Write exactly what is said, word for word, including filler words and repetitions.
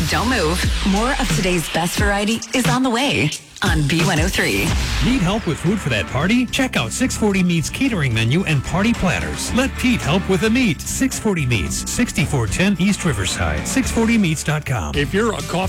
Don't move. More of today's best variety is on the way on B one oh three. Need help with food for that party? Check out six forty Meats catering menu and party platters. Let Pete help with the meat. six forty Meats, sixty-four ten East Riverside. six forty meats dot com. If you're a coffee